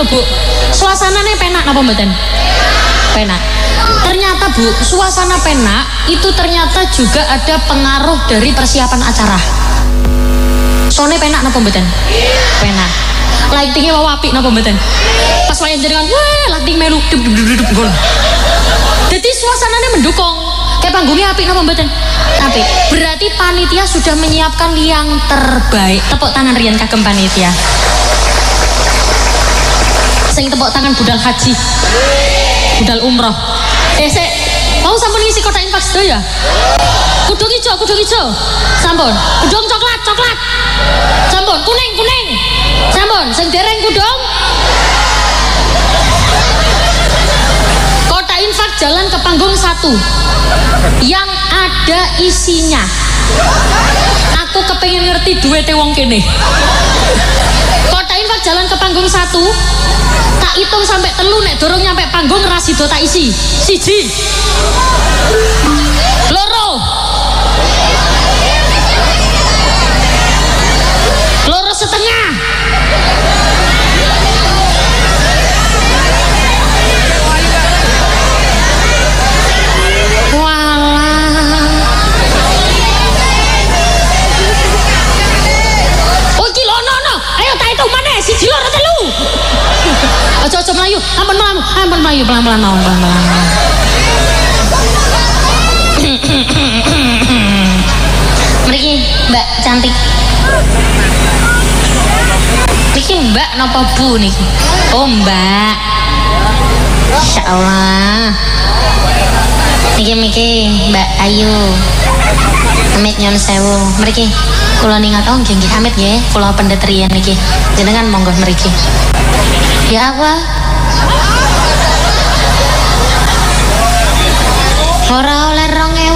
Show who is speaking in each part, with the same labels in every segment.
Speaker 1: Bu. Suasananya penak napa mboten? Penak. Ternyata Bu, suasana penak itu ternyata juga ada pengaruh dari persiapan acara. Soalnya penak napa mboten? Penak. Lightingnya wae apik napa mboten? Pas wae jenengan, wah lighting melu duduk gol. Jadi suasananya mendukung. Kayak panggungnya apik napa mboten? Apik. Berarti panitia sudah menyiapkan yang terbaik. Tepuk tangan riyen kagem panitia. Sing tepuk tangan budal haji. Budal umroh. Sik, mau sampun ngisi kotak infak sedaya? Kudung ijo. Sampun. Kudung coklat. Sampun, kuning. Sampun, sing dereng kudung. Kotak infak jalan ke panggung 1 yang ada isinya. Aku kepengen ngerti duwete wong kene. Kotak infak jalan ke panggung 1. Tak hitung sampai 3 nek dorong nyampe panggung rasido tak isi. 1 2 2 setengah. Oh iki lono. Ayo tak hitung maneh 1 2 3. Ojo melayu, ampun melayu pelan-pelan. Mriki Mbak cantik. Mriki Mbak napa Bu niki? Oh Mbak. Insyaallah. Niki Mbak Ayu. Amit nyon sewu. Mriki kula ningaken nggih Amit nggih, kula pendet riyen niki. Jenengan monggo mriki. Ya apa? Ora oleh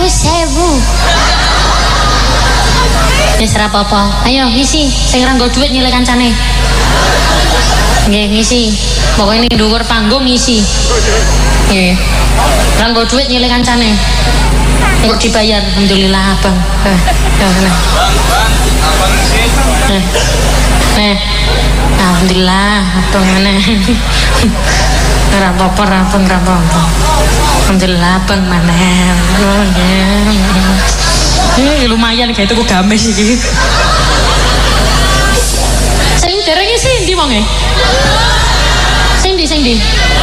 Speaker 1: 20.000. Wis ora apa-apa. Ayo ngisi, sing ora nggo dhuwit nyilih kancane. Nggih ngisi. Pokoke ning dhuwur panggung ngisi. Nggih. Ora nggo dhuwit nyilih kancane. Engko dibayar alhamdulillah Abang. Alhamdulillah Abang meneh. Ora apa-apa. Alhamdulillah Abang meneh. Lumayan kayak itu games iki. Sing dereng isi ndi wonge? Sing ndi?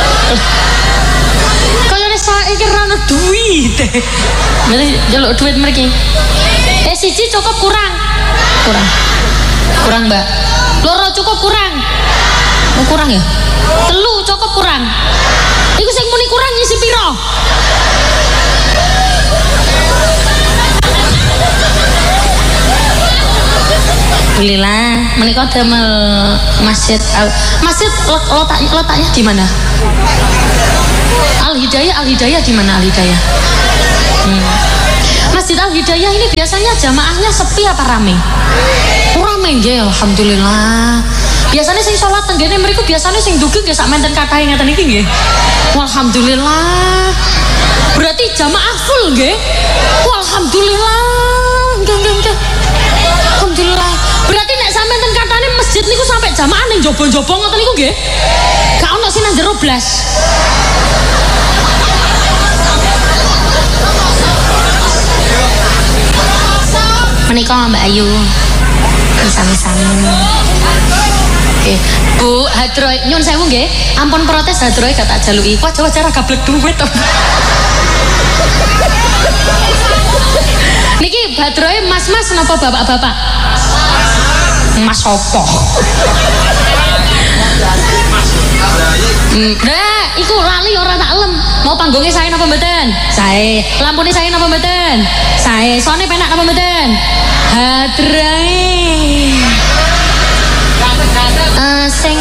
Speaker 1: Kayane saiki ra ono duit. Berarti njaluk duit mriki. 1 cukup kurang. Kurang Mbak. 2 cukup kurang. Oh kurang ya? 3 cukup kurang. Iku sing muni kurang ngisi piro? Alhamdulillah, menikah damel masjid letaknya di mana? Al Hidayah di mana Al Hidayah? Masjid Al Hidayah ini biasanya jamaahnya sepi apa rame? Rame nggih, alhamdulillah. Biasanya sing sholat tenggene mriku biasanya sing dugem nggih sak menten kathah ngeten iki nggih. Alhamdulillah. Berarti jamaah full nggih? Alhamdulillah. Nggih. Alhamdulillah. Berarti nek sampean ten katane masjid niku sampai jamaah ning jaba-jaba ngoten niku nggih. Gak ono sing nang jero blas. Menika Mbak Ayu. Sami-sami. Oke. Bu Hadroy nyun sewu nggih. Ampun protes Hadroy gak tak jaluki. Wajah-wajah ra gablek duwit to. Niki Hadroy mas-mas napa bapak-bapak? Mas opo? Nah, iku lali ora tak elem. Mau panggungnya sae napa mboten? Sae. Lampune sae napa mboten? Sae. Sone penak napa mboten? Hadrai. Sing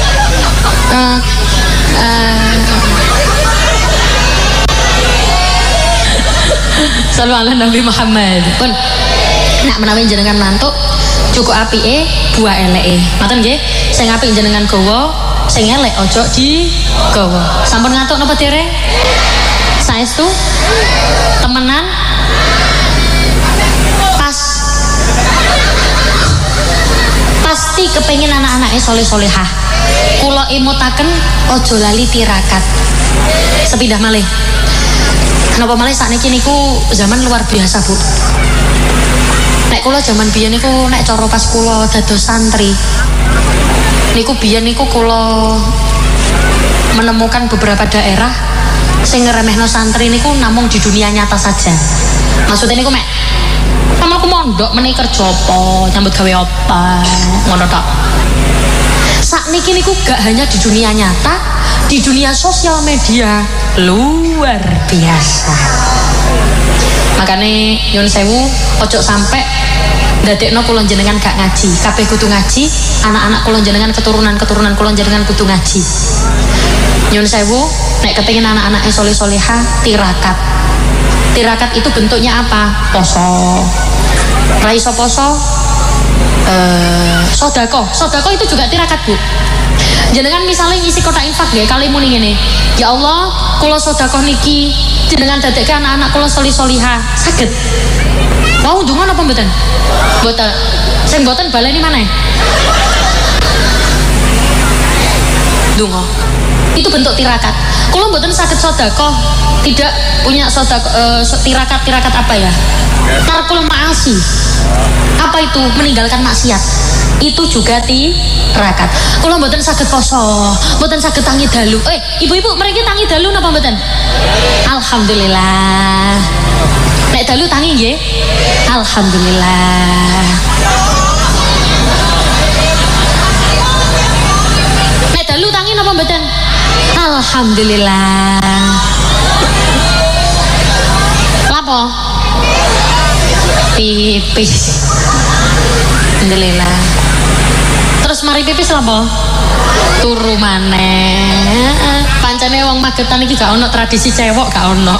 Speaker 1: Sallu ala Nabi Muhammad. Pun nak menawi jenengan mantuk cukup apike buah eleke. Ngoten nggih. Sing apik jenengan gawa, sing elek ojo di gawa. Sampun ngantuk napa dereng? Saestu? Temenan? Pas 3 kepengin anak-anake soleh-solehah. Kula imutaken aja lali tirakat. Sepindah malih. Kenapa malih sakniki niku zaman luar biasa, Bu. Nek kula zaman biyen niku nek cara pas kula dados santri. Niku biyen niku kula menemukan beberapa daerah sing ngremehno santri niku namung di dunia nyata saja. Maksudnya niku mek aku mondok meneh kerja apa, nyambut gawe apa, ngono tok. Sakniki niku gak hanya di dunia nyata, di dunia sosial media luar biasa. Makanya nyun sewu ojo sampai ndadekno kula jenengan gak ngaji, kabeh kudu ngaji, anak-anak kula jenengan keturunan-keturunan kula jenengan kudu ngaji. Nyun sewu nek kepengin anak-anake soleh-soleha tirakat. Tirakat itu bentuknya apa? Poso. Ra iso poso sodako itu juga tirakat, Bu. Jenengan misalnya ngisi kotak infak nggih kali muni ngene. Ya Allah, kula sedekah niki jenengan dadekke anak-anak kula solih-solihah. Saged. Mau ndonga napa mboten? Mboten. Sing mboten baleni maneh. Ndonga. Itu bentuk tirakat. Kula mboten saged sedekah, tidak punya sedekah tirakat apa ya? Tarkul ma'asi. Apa itu? Meninggalkan maksiat. Itu juga tirakat. Kula mboten saged poso, mboten saged tangi dalu. Ibu-ibu mriki tangi dalu napa mboten? Alhamdulillah. Nek dalu tangi nggih? Alhamdulillah. Nek dalu tangi napa mboten? Alhamdulillah. Lapo? Pipis. Alhamdulillah. Terus mari pipis lapo? Turu maneh. Pancene wong Magetan iki gak ono tradisi cewek, gak ono.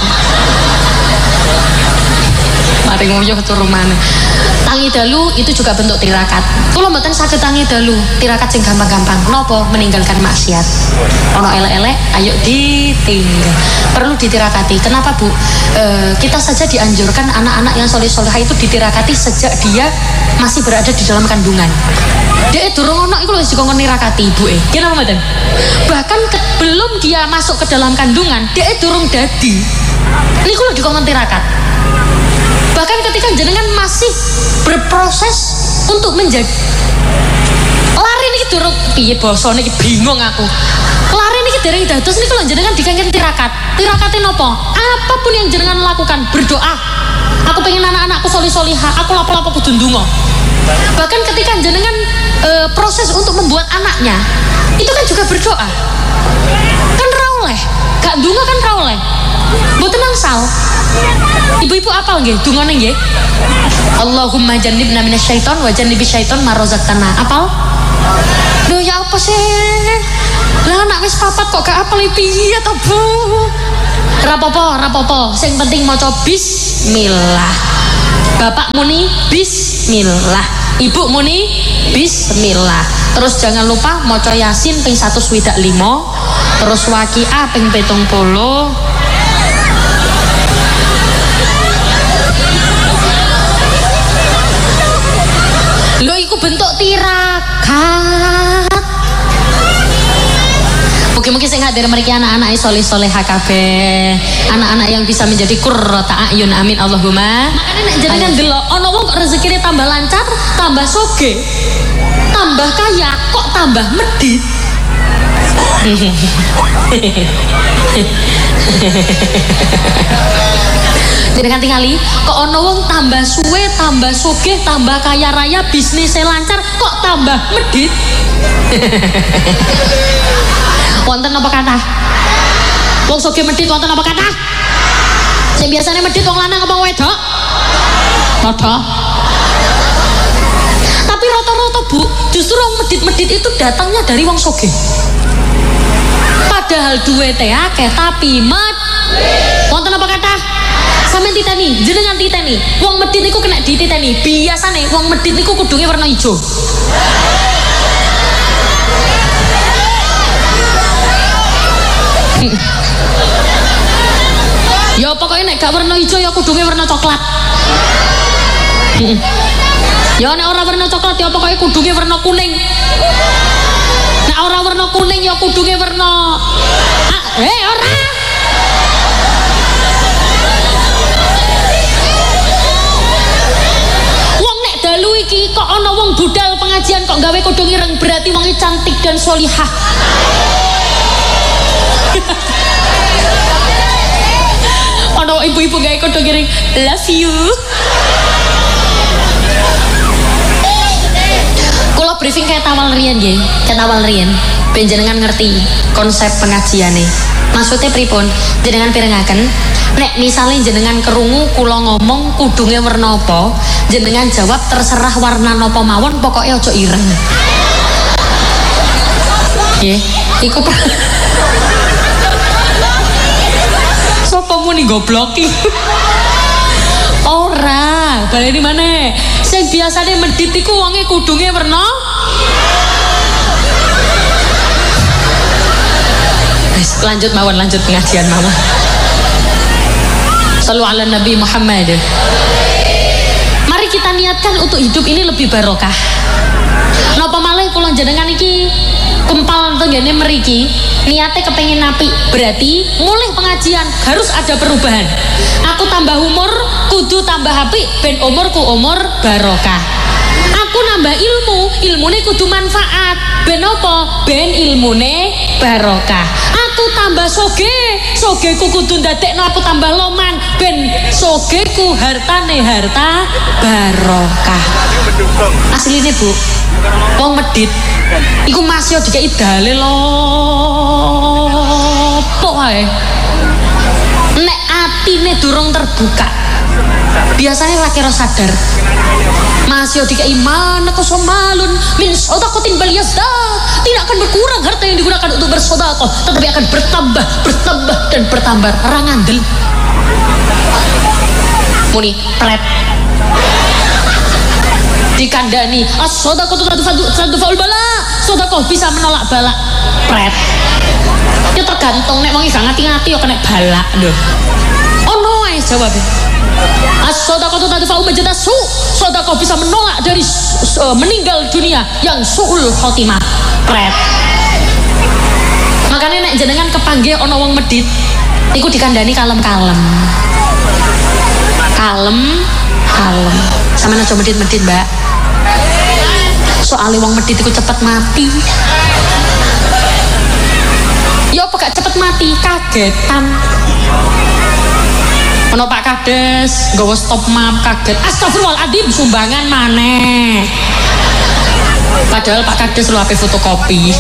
Speaker 1: Mari nguyuh turu maneh. Tangi dalu itu juga bentuk tirakat. Kula mboten saged tangi dalu, tirakat sing gampang-gampang. Napa? Meninggalkan maksiat. Ono elek-elek, ayo ditinggal. Perlu ditirakati. Kenapa, Bu? Kita saja dianjurkan anak-anak yang soleh-solehah itu ditirakati sejak dia masih berada di dalam kandungan. Dia durung ono iku lho dikongkon nirakati ibuke. Nggih napa mboten? Bahkan belum dia masuk ke dalam kandungan, dia durung dadi. Niku lho dikongkon tirakat. Bahkan ketika jenengan masih berproses untuk menjadi lari niki durung piye basane iki bingung aku. Lari niki dereng dados niku lho jenengan dikengken tirakat. Tirakate napa? Apapun yang jenengan lakukan, berdoa. Aku pengen anak-anakku solih-solihah, aku lapo-lapo kudu ndonga. Bahkan ketika jenengan proses untuk membuat anaknya, itu kan juga berdoa. Kan ra oleh, gak ndonga kan ra oleh. Mboten angsal. Ibu-ibu apal nggih dungane nggih? Allahumma jannibna minasyaiton wa jannibis syaiton ma razaqtana. Apal? Loh ya apa sih? Lah anak wis papat kok gak apal piye to, Bu? Rapopo. Sing penting maca bismillah. Bapak muni bismillah. Ibu muni bismillah. Terus jangan lupa maca Yasin ping 125, terus Waqiah ping 70. Lho iku bentuk tirakat. Mungkin sing hadir mriki anak-anak soleh-solehah kabeh. Anak-anak yang bisa menjadi qurrata ayun, amin Allahumma. Makanya nek jenengan delok ana wong kok rezekine tambah lancar, tambah sugih, tambah kaya, kok tambah medhit. Jenengan tingali, kok ana wong tambah suwe, tambah sugih, tambah kaya raya, bisnisnya lancar, kok tambah medhit. Wonten apa kathah? Wong sugih medhit wonten apa kathah? Sing biasane medhit wong lanang apa wedok? Padha. Tapi rata-rata, Bu, justru wong medhit-medhit itu datangnya dari wong sugih. Padahal duwite akeh tapi wonten apa kathah? Sampeyan titeni, jenengan titeni. Wong medhit niku kena dititeni. Biasane wong medhit niku kudunge warna ijo. Ya pokoknya nek gak warna hijau ya kudunge warna coklat. Ya nek ora warna coklat ya pokoknya kudunge warna kuning. kuning ya kudunge werna ora. Wong nek dalu iki kok ana wong budal pengajian kok gawe kudung ireng, berarti wonge cantik dan sholihah. Ana ibu-ibu gawe kudung ireng, love you. Kula briefing kayak tawal riyen nggih, kayak tawal riyen. Ben jenengan ngerti konsep pengajiane. Maksudnya pripun? Jenengan pirengaken, nek misalnya jenengan kerungu kula ngomong kudunge werna apa, jenengan jawab terserah warna napa mawon, pokoknya aja ireng. Nggih, iku sapa muni goblok iki? Ora, baleni maneh. Sing biasane medhit iku wonge kudunge werna. Wis lanjut mawon, lanjut pengajian mawon. Shallu ala Nabi Muhammad. Mari kita niatkan untuk hidup ini lebih barokah. Napa malih kula jenengan iki kumpal tenggene mriki niate kepengin apik, berarti mulai pengajian harus ada perubahan. Aku tambah umur kudu tambah apik ben umurku umur barokah. Aku nambah ilmu, ilmune kudu manfaat ben apa? Ben ilmune barokah. Aku tambah sogeku kudu ndadekno aku tambah loman ben sogeku hartane harta barokah. Asline Bu, wong medit iku masih dikai dalil lho. Apa wae? Nek atine durung terbuka, biasanya laki ora sadar. Masih dikai mana kosomalun min sodakotin baliyasda, tidak akan berkurang harta yang digunakan untuk bersodakoh, tetapi akan bertambah dan bertambah. Orang ngandel muni pret dikandani as-sodakoh faul bala, sodakoh bisa menolak bala. Pret ya tergantung, nek wong iki gak ngati-ngati ya kena bala lho. Ono ae jawabe. As-sodakoh faul majdasu, sodakoh bisa menolak dari meninggal dunia yang suul khotimah. Pret. Makanya nek jenengan kepanggih ana wong medit iku dikandani kalem-kalem. Kalem. Sampeyan aja medit-medit, Mbak. Soalnya wong medit iku cepet mati. Ya apa gak cepet mati? Kagetan. Ono Pak Kades nggawa stop map kaget. Astagfirullahaladzim, sumbangan maneh. Padahal Pak Kades lu ape fotokopi.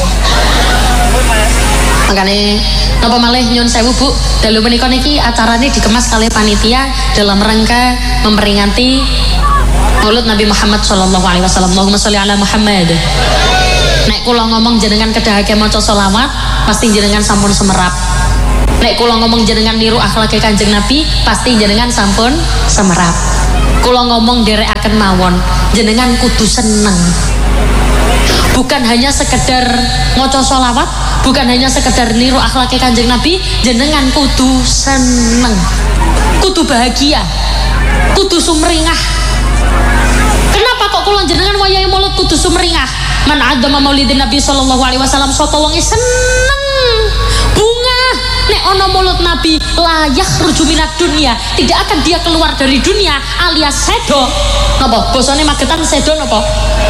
Speaker 1: Makanya napa malih nyun sewu Bu, dalu menika niki acarane dikemas kali panitia dalam rangka memperingati Maulid Nabi Muhammad sallallahu alaihi wasallam. Allahumma sholli ala Muhammad. Nek kula ngomong jenengan kedahake maca selawat, pasti jenengan sampun semerap. Nek kula ngomong jenengan niru akhlake Kanjeng Nabi, pasti jenengan sampun semerap. Kula ngomong derekaken mawon, jenengan kudu seneng. Bukan hanya sekedar maca selawat, bukan hanya sekedar niru akhlake Kanjeng Nabi, jenengan kudu seneng. Kudu bahagia. Kudu sumringah. Kenapa kok kula jenengan wayahe maulid kudu sumringah? Man adzama maulidin Nabi sallallahu alaihi wasallam, sapa wonge seneng. Bunga nek ana maulid Nabi layak ruju minat dunia, tidak akan dia keluar dari dunia alias sedo. Napa basane Magetan sedo napa?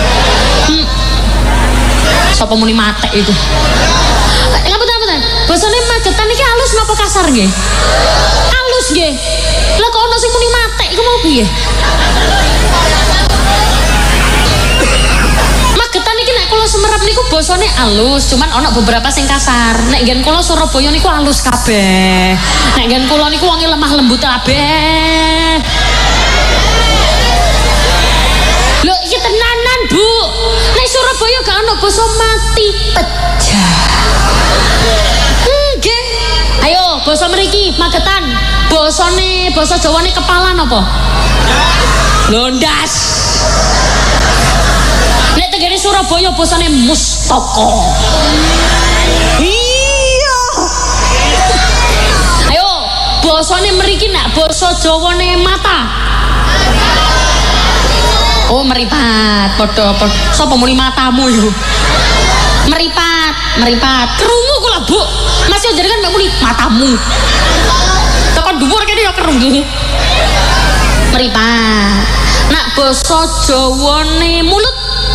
Speaker 1: Sapa muni mate iku? Ngapunten. Basane Magetan iki alus napa kasar nggih? Alus nggih. Lah kok ana sing muni mate iku mau piye? Magetan iki nek kula Semerap niku basane alus, cuman ana beberapa sing kasar. Nek nggen kula Surabaya niku alus kabeh. Nek nggen kula niku wonge lemah lembut kabeh. Lho iki tenanan Bu. Nek Surabaya gak ana basa mati pecah. Nggih. Ayo basa mriki Magetan. Basane basa Jawane kepala napa? Londas. Nek tenggene Surabaya basane mustaka. Iya. Ayo basane mriki nak basa Jawane mata. Oh meripat, padha sapa muni matamu iku? Meripat. meripat. Krungu kula, Bu. Masih jenengan mek muni matamu. Tekan dhuwur kene ya krungu. Meripat. Nak basa Jawane mulut.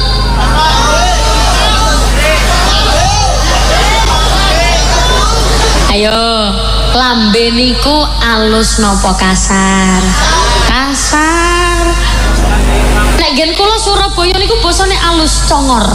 Speaker 1: Ayo, lambe niku alus napa kasar? Kasar. Nek gen kula Surabaya niku basane alus congor.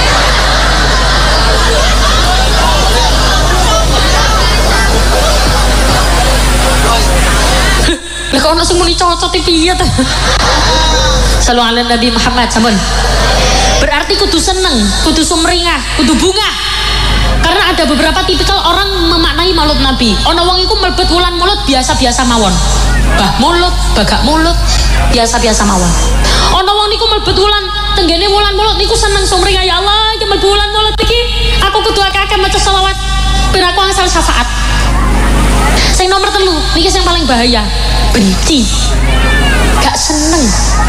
Speaker 1: Lha kok ana sing muni cocot piye ta? Sallu ala Nabi Muhammad sampun. Berarti kudu seneng, kudu sumringah, kudu bungah. Karena ada beberapa tipikal orang memaknai maulid Nabi. Ana wong iku mlebet wulan mulut biasa-biasa mawon. Bah mulut, bagak mulut, biasa-biasa mawon. Ana wong niku mlebet wulan tenggene wulan mulut niku seneng sumringah, ya Allah, iki mlebu wulan mulut iki aku kudu akeh maca selawat ben aku angsal syafaat. Sing nomor 3 niki sing paling bahaya. Benci. Gak seneng.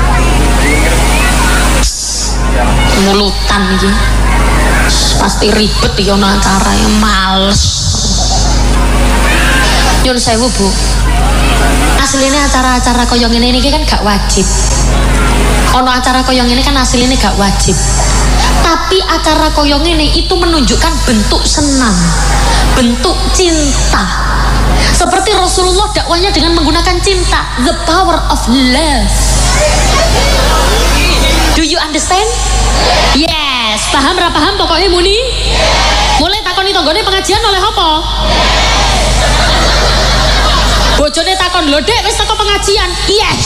Speaker 1: Mulutan iki. Pasti ribet ya ana acarane, males. Nyun sewu, Bu. Asline acara-acara kaya ngene iki kan gak wajib. Ana acara kaya ngene kan asline gak wajib. Tapi acara kaya ngene itu menunjukkan bentuk senang, bentuk cinta. Seperti Rasulullah dakwahnya dengan menggunakan cinta, the power of love. Do you understand? Yes, paham ra paham pokoknya muni. Mulai takoni tanggane pengajian oleh apa? Bojone takon lho, Dek, wis teko pengajian. Yes.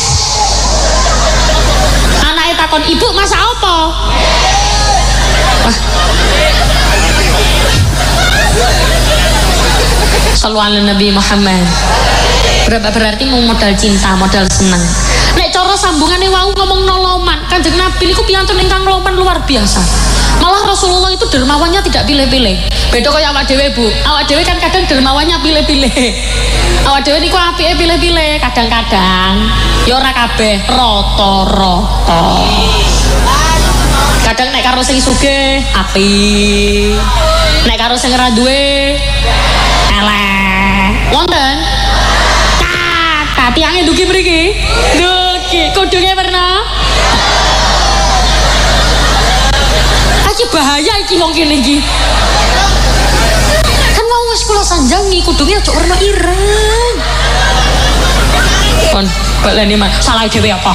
Speaker 1: Anake takon, Ibu masak apa? Wah. Sallu ala Nabi Muhammad. Berarti mau modal cinta, modal seneng. Nek cara sambungane wau ngomong noloman, Kanjeng Nabi niku piyantun ingkang loman luar biasa. Malah Rasulullah itu dermawannya tidak pilih-pilih. Beda kaya awak dhewe, Bu. Awak dhewe kan kadang dermawannya pilih-pilih. Awak dhewe niku apike pilih-pilih, kadang-kadang ya ora kabeh, rata-rata. Kadang nek karo sing sugih apik. Nek karo sing ora duwe elek. Wonten? Tiangnya duki mriki. Duki, kudungnya pernah. Iki bahaya iki wong kene iki. Kan mau wis kula sanjangi kudungnya aja warna ireng. Kon, baleni mah salah dhewe apa?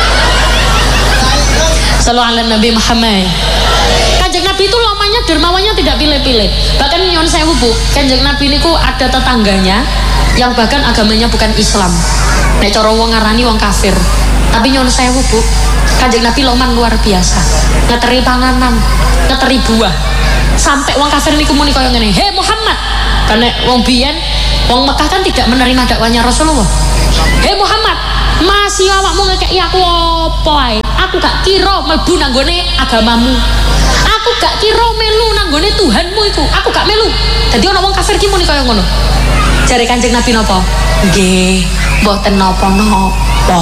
Speaker 1: Sallu ala Nabi Muhammad. Kanjeng Nabi itu lamanya dermawannya tidak pilih-pilih. Bahkan nyon sewu, Bu, Kanjeng Nabi niku ada tetangganya yang bahkan agamanya bukan Islam. Nek cara wong ngarani wong kafir. Tapi nyon sewu, Bu, Kanjeng Nabi loman luar biasa. Ngeteri panganan, ngeteri buah. Sampai wong kafir niku muni kaya ngene, "Hei Muhammad." Karena wong biyen, wong Mekah kan tidak menerima dakwanya Rasulullah. "Hei Muhammad, masih awakmu ngekeki aku apa ae? Aku gak kira mlebu nanggone agamamu. Aku gak kira melu nanggone Tuhanmu iku. Aku gak melu." Dadi ana wong kafir ki muni kaya ngono. Jare Kanjeng Nabi napa? Nggih, mboten napa-napa.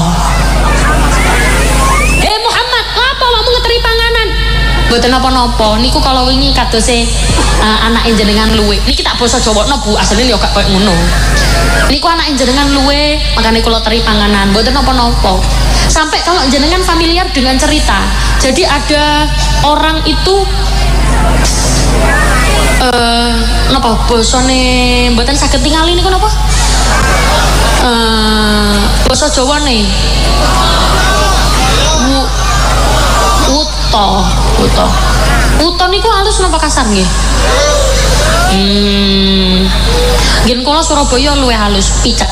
Speaker 1: Hei Muhammad, apa awakmu ngeteri panganan? Mboten napa-napa. Niku kalau wingi kadose anake jenengan luwe. Niki tak basa Jawana, Bu, asline ya gak koyo ngono. Niku anake jenengan luwe, makane kula teri panganan. Mboten napa-napa. Sampai kalau jenengan familiar dengan cerita. Jadi ada orang itu napa basane mboten saged tingali niku napa? Basa Jawane. Uta niku halus napa kasar nggih? Nggih kula Surabaya luwih halus, picek.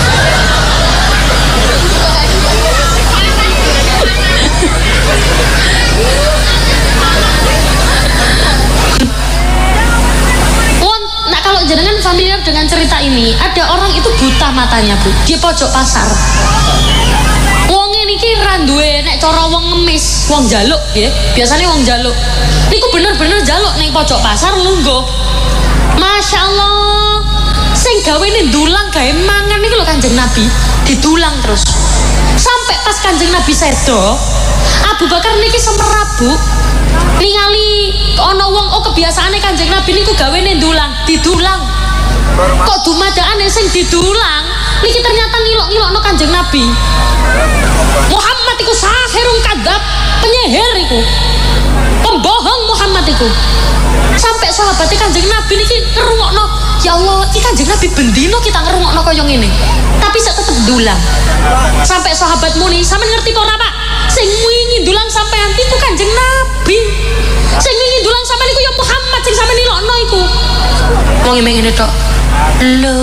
Speaker 1: Kalau jenengan familiar dengan cerita ini, ada orang itu buta matanya, Bu, di pojok pasar. Wong niki ra duwe nek cara wong ngemis, wong jaluk nggih. Biasane wong jaluk. Niku bener-bener jaluk ning pojok pasar lungguh. Masya Allah. Sing gawene ndulang gawe mangan niku lho Kanjeng Nabi, didulang terus. Sampai pas Kanjeng Nabi sedo, Abu Bakar niki semerap, Bu. Ningali ana wong kebiasaane Kanjeng Nabi Nabi niku gawene didulang. Kok dumadakane sing didulang niki ternyata ngilok-ngilokno Kanjeng Nabi. Muhammad iku sahirun kadzab, penyihir iku. Pembohong Muhammad iku. Sampai sahabatnya Kanjeng Nabi niki ngerungokno, ya Allah, iki Kanjeng Nabi bendino kita ngerungokno kaya ngene. Tapi saya tetep dulang. Sampai sahabat muni, sampean ngerti apa ora, Pak? Sing wingi dulang sampean iku Kanjeng Nabi. Sing wingi dulang sampean iku ya Muhammad sing sampean nilokno iku. Wong ngene tok. Lho.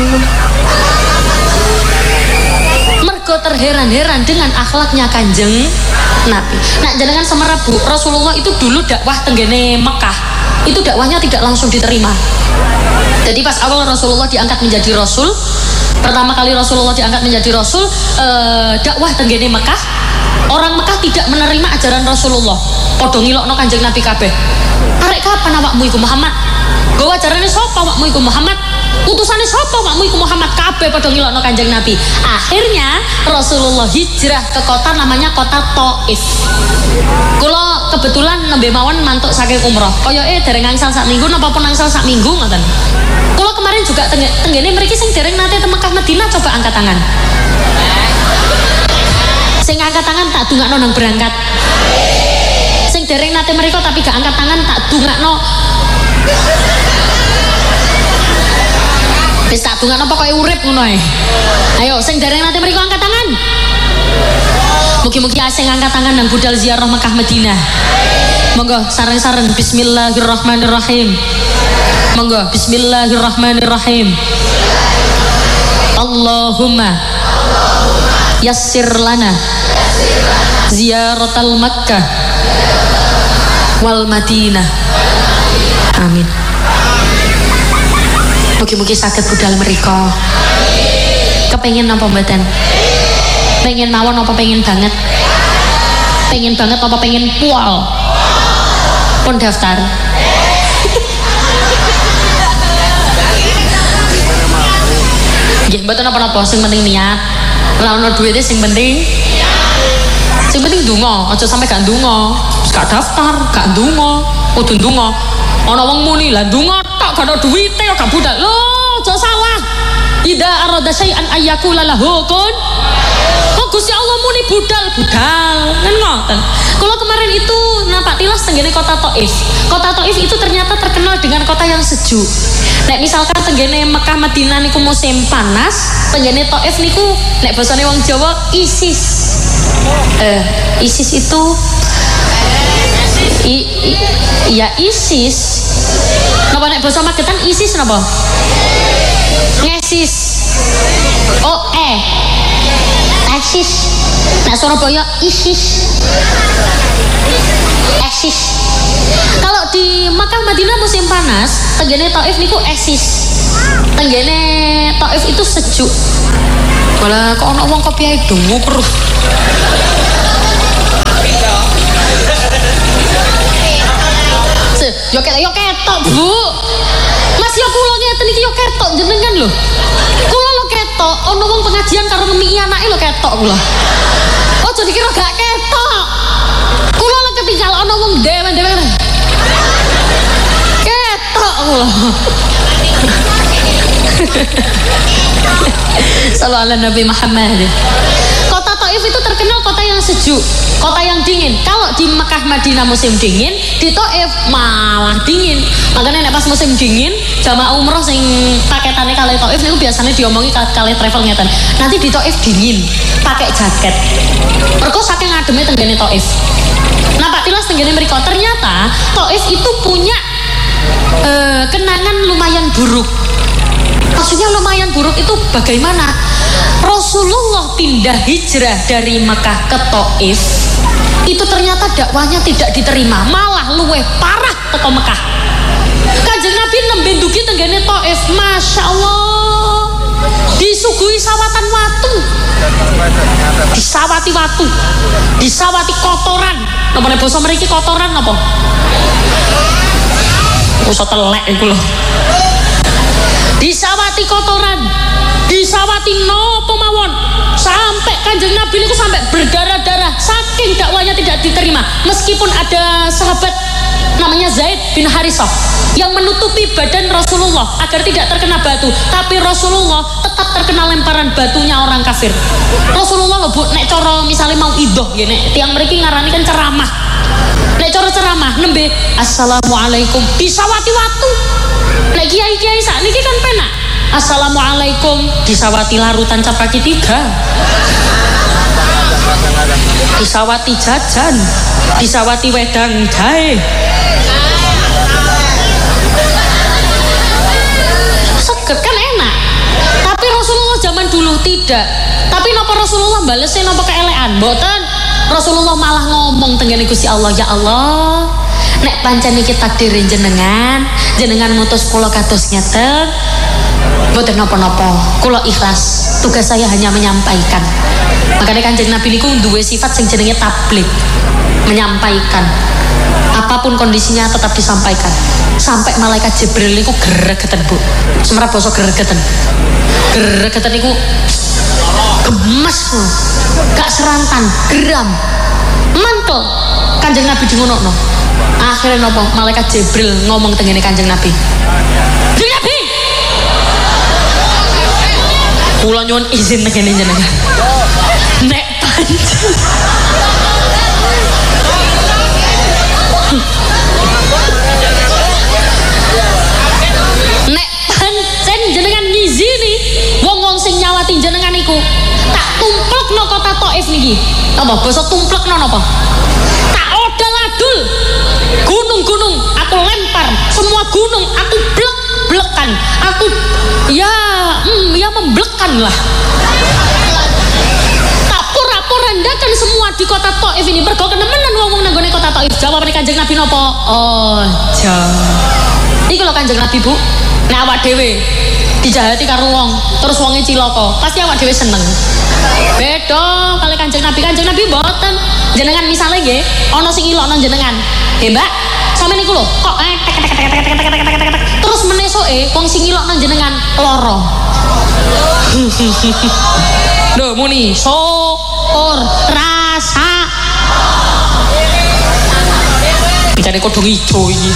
Speaker 1: Mergo terheran-heran dengan akhlaknya Kanjeng Nabi. Nah, jenengan semerap Bu, Rasulullah itu dulu dakwah tenggene Mekah. Itu dakwahnya tidak langsung diterima. Jadi pas awal Rasulullah diangkat menjadi Rasul, pertama kali Rasulullah diangkat menjadi Rasul, dakwah tenggene Mekah, orang Mekah tidak menerima ajaran Rasulullah. Padha ngilokno Kanjeng Nabi kabeh. Arek kapan awakmu iku Muhammad? Gowo ajarane sapa awakmu iku Muhammad? Utusane sapa awakmu iku Muhammad? Kabeh padha ngilokno Kanjeng Nabi. Akhirnya Rasulullah hijrah ke kota namanya kota Thaif. Kula kebetulan nembe mawon mantuk saking umroh. Koyoke dereng angsal sak minggu napa pun angsal sak minggu ngoten. Kula kemarin juga tenggene mriki sing dereng nate teng Mekah Madinah coba angkat tangan. Sing angkat tangan tak dungakno nang berangkat. Sing dereng nate mriko tapi gak angkat tangan tak dungakno. Wis tak dungakno pokoke urip ngono ae. Ayo sing dereng nate mriko angkat tangan. Mugi-mugi asing angkat tangan dan budal ziarah Mekah Madinah. Monggo sareng-sareng bismillahirrahmanirrahim. Monggo bismillahirrahmanirrahim. Allahumma yassir lana ziyaratal Makkah wal Madinah. Amin. Mugi-mugi saged budal mriko. Kepengin napa mboten? Pengen mawon apa pengen banget? Pengen banget apa pengen pual? Pun daftar. Nggih, mboten apa-apa, sing penting niat. Ora ono duwite sing penting. Sing penting ndonga, aja sampe gak ndonga. Wis gak daftar, gak ndonga, kudu ndonga. Ana wong muni, lah ndonga tok gak ono duwite kok gak budal. Lho, aja salah. Idza arada syai'an ayyakula lahu kun. Gusti Allah muni budal kan ngoten. Kalau kemarin itu nampak tilas tenggene kota Thaif. Kota Thaif itu ternyata terkenal dengan kota yang sejuk. Nek misalkan tenggene Mekah Madinah niku musim panas, tenggene Thaif niku nek basane wong Jawa ISIS. ISIS itu ya ISIS. Napa nek basa Magetan ISIS napa? Ngesis. Oh eksis. Nah Surabaya ISIS. Eksis. Kalau di Makkah Madinah musim panas, tenggene Thaif niku eksis. Tenggene Thaif itu sejuk. Malah kok ana wong kopi ae dungu terus. Yo ketok, Bu. Mas yo kula ngeten iki yo ketok jenengan lho. Kula lo ketok, ana wong pengajian karo ngemiki anake lho ketok kula. Ojo dikira gak ketok. Kula lo ketinggal ana wong dewe-dewe. Ketok kula. Sallallahu alaihi Nabi Muhammad. Kota Thaif itu terkenal kota yang sejuk, kota yang dingin. Kalau di Mekah Madinah musim dingin, di Thaif malah dingin. Makanya nek pas musim dingin, jamaah umroh sing paketane kali Thaif niku biasanya diomongi kali travel ngeten. Nanti di Thaif dingin, pakai jaket. Mergo saking ademe tenggene Thaif. Nampak tilas tenggene mriko ternyata Thaif itu punya kenangan lumayan buruk. Maksudnya lumayan buruk itu bagaimana? Rasulullah pindah hijrah dari Mekah ke Thaif. Itu ternyata dakwahnya tidak diterima, malah luweh parah teko Mekah. Kanjeng Nabi nembe ndugi tenggene Thaif, Masya Allah, disuguhi sawatan watu, disawati watu, disawati kotoran. Napa nek basa mriki kotoran napa? Usah telek iku lho. Disawati kotoran, disawati nopo mawon, sampai Kanjeng Nabi itu sampai berdarah-darah saking dakwanya tidak diterima. Meskipun ada sahabat namanya Zaid bin Harisah yang menutupi badan Rasulullah agar tidak terkena batu, tapi Rasulullah tetap terkena lemparan batunya orang kafir. Rasulullah Bu, nek cara misalnya mau idoh gini, tiang mereka ngarani kan ceramah. Nek cara ceramah nembe assalamualaikum disawati watu. Nek kiai-kiai sak niki kan penak. Assalamualaikum disawati larutan cap kaki 3. Disawati jajan, disawati wedang jahe. Seger kan enak. Tapi Rasulullah zaman dulu tidak. Tapi napa Rasulullah balesnya napa keelekan? Mboten. Rasulullah malah ngomong tengene Gusti Allah, ya Allah, nek pancen iki takdirin jenengan ngutus kula kados ngeten. Mboten napa-napa, kula ikhlas. Tugas saya hanya menyampaikan. Makanya Kanjeng Nabi niku duwe sifat sing jenenge tabligh, menyampaikan. Apapun kondisinya tetap disampaikan. Sampai malaikat Jibril niku gregeten, Bu. Semerap basa gregeten. Gregeten niku gemes, gak serantan, geram, mantel. Kanjeng Nabi di ngono. Akhirnya nopo? Malaikat Jibril ngomong tengene Kanjeng Nabi. Kanjeng Nabi, kula nyuwun izin tengene jenengan. Nek pancen jenengan ngizini wong-wong sing nyawati jenengan iku tak tumplekno kota Thaif niki. Apa basa tumplekno napa? Tak odol-adul. Gunung-gunung aku lempar, semua gunung aku blek-blekan. Aku ya memblekan lah. Tak pura-porandakan semua di kota Thaif ini. Mergo kenemenan wong-wong nang gone kota Thaif. Jawabane Kanjeng Nabi napa? Ojo. Iku lho Kanjeng Nabi, Bu. Nek awak dhewe dijahati karo wong, terus wonge cilaka, pasti awak dhewe seneng. Beda kali Kanjeng Nabi mboten. Jenengan misale nggih, ana sing ilokno jenengan. Mbak, sampeyan niku lho, kok terus menesoke wong sing ilokno jenengan lara. Lho muni syukur rasa. Bicane kodhong ijo iki.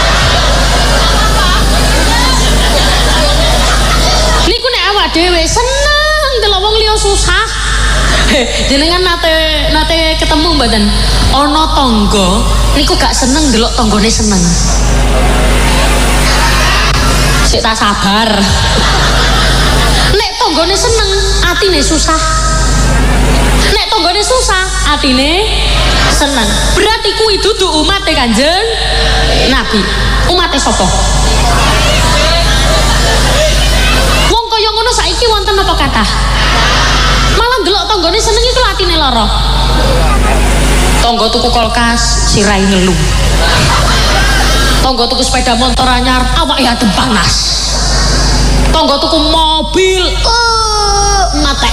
Speaker 1: Dewe seneng delok wong liya susah. Jenengan nate ketemu mboten? Ana tangga niku gak seneng delok tanggane seneng. Sik tak sabar. Nek tanggane seneng, atine susah. Nek tanggane susah, atine seneng. Berarti kuwi dudu umate Kanjeng Nabi. Umate sapa? Kaya ngono saiki wonten apa kathah? Malah ndelok tanggane seneng iku atine lara. Tangga tuku kulkas sirai ngelu. Tangga tuku sepeda motor anyar awake adem panas. Tangga tuku mobil mate.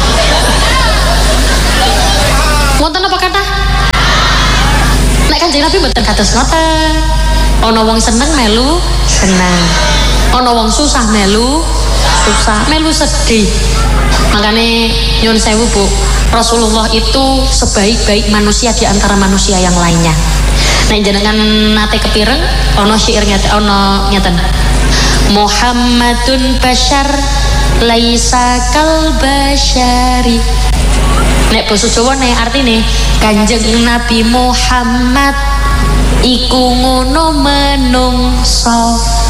Speaker 1: Wonten apa kathah? Nek Kanjeng Nabi mboten kados ngoten. Ana wong seneng melu seneng. Ana wong susah melu susah, melu sedih. Makanya nyun sewu Bu, Rasulullah itu sebaik-baik manusia di antara manusia yang lainnya. Nah jenengan nate kepireng ono syair ngeten. Muhammadun bashar laisa kal bashari. Nek basa Jawa nek artine Kanjeng Nabi Muhammad iku ngono menungso.